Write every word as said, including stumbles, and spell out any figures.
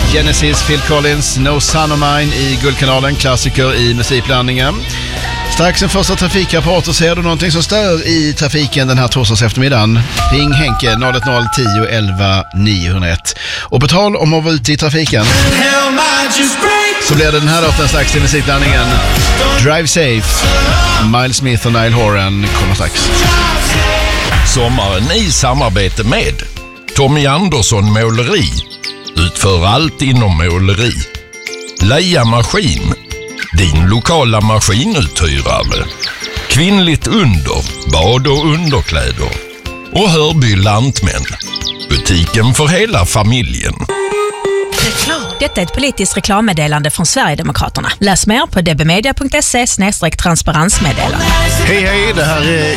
Genesis, Phil Collins, No Son of Mine i Guldkanalen, klassiker i musikblandningen. Strax en första trafikrapport, och ser du någonting som stör i trafiken den här torsdags eftermiddagen? Ring Henke noll ett noll tio elva niohundraett. Och på tal om att vara ute i trafiken, så blir det den här låten strax i musikblandningen. Drive Safe, Miles Smith och Niall Horan kommer strax. Sommaren i samarbete med Tommy Andersson Måleri. Utför allt inom måleri. Leia Maskin, din lokala maskinuthyrare. Kvinnligt under, bad och underkläder. Och Hörby Lantmän, butiken för hela familjen. Detta är ett politiskt reklammeddelande från Sverigedemokraterna. Läs mer på dbmedia punkt se slash transparensmeddelande. Hej hej, det här är